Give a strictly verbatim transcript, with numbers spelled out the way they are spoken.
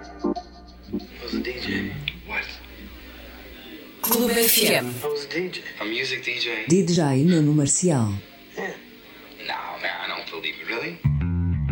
I was a D J. What? Clube F M. I was a D J. A music D J. D J Nuno Marcial.